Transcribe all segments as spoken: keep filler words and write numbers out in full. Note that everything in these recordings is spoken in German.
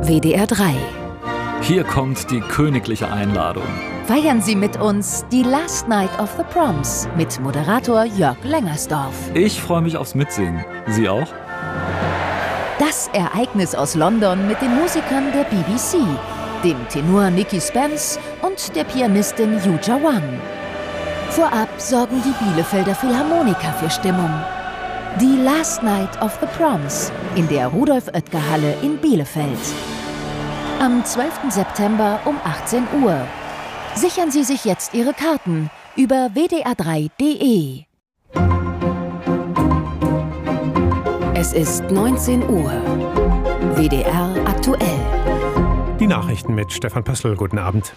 W D R drei. Hier kommt die königliche Einladung. Feiern Sie mit uns die Last Night of the Proms mit Moderator Jörg Lengersdorf. Ich freue mich aufs Mitsingen. Sie auch? Das Ereignis aus London mit den Musikern der B B C, dem Tenor Nicky Spence und der Pianistin Yuja Wang. Vorab sorgen die Bielefelder Philharmoniker für Stimmung. Die Last Night of the Proms in der Rudolf-Oetker-Halle in Bielefeld. Am zwölften September um achtzehn Uhr. Sichern Sie sich jetzt Ihre Karten über w d r drei punkt d e. Es ist neunzehn Uhr. W D R aktuell. Die Nachrichten mit Stefan Pössl. Guten Abend.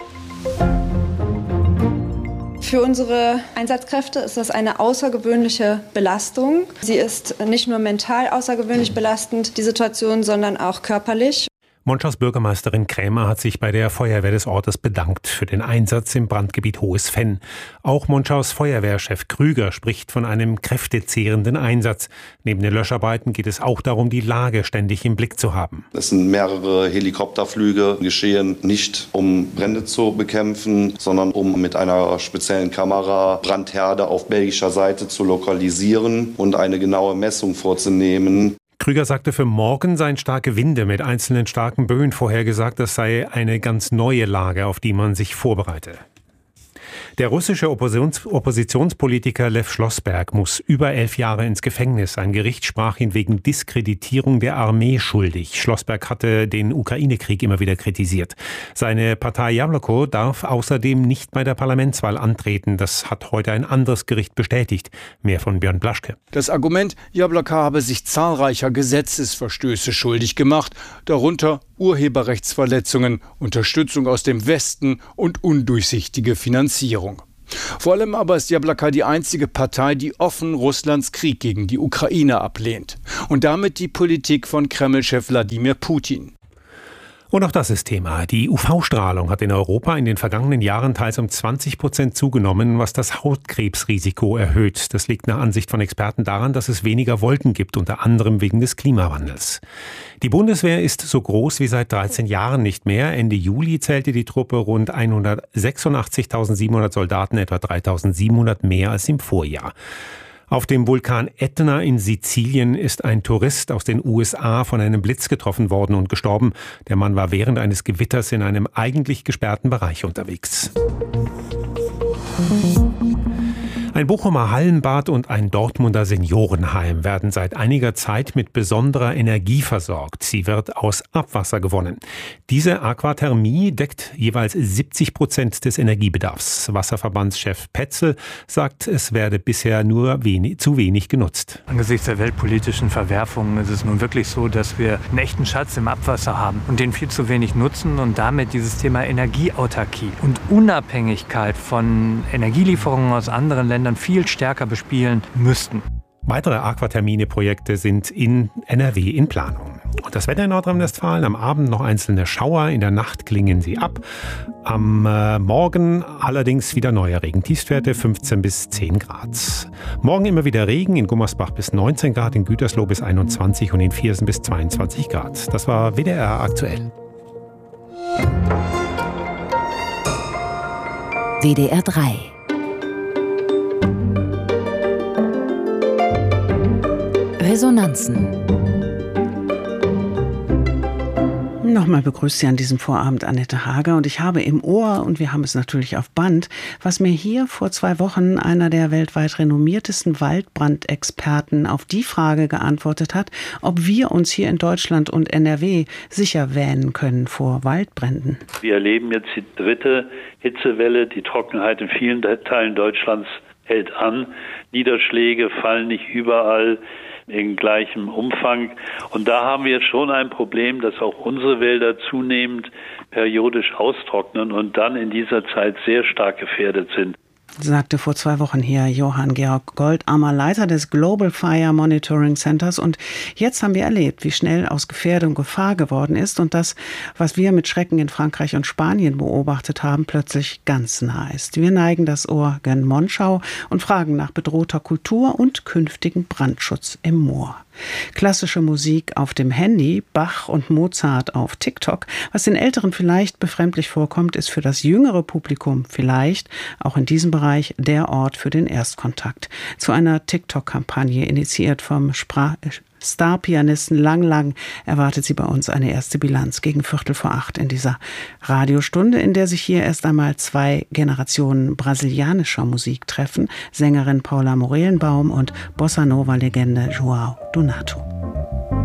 Für unsere Einsatzkräfte ist das eine außergewöhnliche Belastung. Sie ist nicht nur mental außergewöhnlich belastend, die Situation, sondern auch körperlich. Monschau's Bürgermeisterin Krämer hat sich bei der Feuerwehr des Ortes bedankt für den Einsatz im Brandgebiet Hohes Venn. Auch Monschau's Feuerwehrchef Krüger spricht von einem kräftezehrenden Einsatz. Neben den Löscharbeiten geht es auch darum, die Lage ständig im Blick zu haben. Es sind mehrere Helikopterflüge geschehen, nicht um Brände zu bekämpfen, sondern um mit einer speziellen Kamera Brandherde auf belgischer Seite zu lokalisieren und eine genaue Messung vorzunehmen. Krüger sagte, für morgen seien starke Winde mit einzelnen starken Böen vorhergesagt. Das sei eine ganz neue Lage, auf die man sich vorbereite. Der russische Oppositions- Oppositionspolitiker Lew Schlossberg muss über elf Jahre ins Gefängnis. Ein Gericht sprach ihn wegen Diskreditierung der Armee schuldig. Schlossberg hatte den Ukraine-Krieg immer wieder kritisiert. Seine Partei Jabloko darf außerdem nicht bei der Parlamentswahl antreten. Das hat heute ein anderes Gericht bestätigt. Mehr von Björn Blaschke. Das Argument, Jabloko habe sich zahlreicher Gesetzesverstöße schuldig gemacht, darunter Urheberrechtsverletzungen, Unterstützung aus dem Westen und undurchsichtige Finanzierung. Vor allem aber ist Jabloko die einzige Partei, die offen Russlands Krieg gegen die Ukraine ablehnt. Und damit die Politik von Kreml-Chef Wladimir Putin. Und auch das ist Thema. Die U V-Strahlung hat in Europa in den vergangenen Jahren teils um zwanzig Prozent zugenommen, was das Hautkrebsrisiko erhöht. Das liegt nach Ansicht von Experten daran, dass es weniger Wolken gibt, unter anderem wegen des Klimawandels. Die Bundeswehr ist so groß wie seit dreizehn Jahren nicht mehr. Ende Juli zählte die Truppe rund hundertsechsundachtzigtausendsiebenhundert Soldaten, etwa dreitausendsiebenhundert mehr als im Vorjahr. Auf dem Vulkan Ätna in Sizilien ist ein Tourist aus den U S A von einem Blitz getroffen worden und gestorben. Der Mann war während eines Gewitters in einem eigentlich gesperrten Bereich unterwegs. Ein Bochumer Hallenbad und ein Dortmunder Seniorenheim werden seit einiger Zeit mit besonderer Energie versorgt. Sie wird aus Abwasser gewonnen. Diese Aquathermie deckt jeweils siebzig Prozent des Energiebedarfs. Wasserverbandschef Petzel sagt, es werde bisher nur wenig, zu wenig genutzt. Angesichts der weltpolitischen Verwerfungen ist es nun wirklich so, dass wir einen echten Schatz im Abwasser haben und den viel zu wenig nutzen und damit dieses Thema Energieautarkie und Unabhängigkeit von Energielieferungen aus anderen Ländern viel stärker bespielen müssten. Weitere Aquathermine-Projekte sind in N R W in Planung. Und das Wetter in Nordrhein-Westfalen, am Abend noch einzelne Schauer, in der Nacht klingen sie ab. Am äh, Morgen allerdings wieder neue Regentiefstwerte, fünfzehn bis zehn Grad. Morgen immer wieder Regen, in Gummersbach bis neunzehn Grad, in Gütersloh bis einundzwanzig und in Viersen bis zweiundzwanzig Grad. Das war W D R aktuell. W D R drei. Resonanzen. Nochmal begrüßt Sie an diesem Vorabend Annette Hager und ich habe im Ohr, und wir haben es natürlich auf Band, was mir hier vor zwei Wochen einer der weltweit renommiertesten Waldbrandexperten auf die Frage geantwortet hat, ob wir uns hier in Deutschland und N R W sicher wähnen können vor Waldbränden. Wir erleben jetzt die dritte Hitzewelle, die Trockenheit in vielen Teilen Deutschlands hält an, Niederschläge fallen nicht überall in gleichem Umfang. Und da haben wir jetzt schon ein Problem, dass auch unsere Wälder zunehmend periodisch austrocknen und dann in dieser Zeit sehr stark gefährdet sind. Sagte vor zwei Wochen hier Johann Georg Goldammer, Leiter des Global Fire Monitoring Centers. Und jetzt haben wir erlebt, wie schnell aus Gefährdung Gefahr geworden ist und das, was wir mit Schrecken in Frankreich und Spanien beobachtet haben, plötzlich ganz nah ist. Wir neigen das Ohr gen Monschau und fragen nach bedrohter Kultur und künftigen Brandschutz im Moor. Klassische Musik auf dem Handy, Bach und Mozart auf TikTok. Was den Älteren vielleicht befremdlich vorkommt, ist für das jüngere Publikum vielleicht auch in diesem Bereich der Ort für den Erstkontakt. Zu einer TikTok-Kampagne, initiiert vom Sprach Star-Pianisten Lang Lang, erwartet sie bei uns eine erste Bilanz gegen Viertel vor acht in dieser Radiostunde, in der sich hier erst einmal zwei Generationen brasilianischer Musik treffen. Sängerin Paula Morelenbaum und Bossa-Nova-Legende João Donato.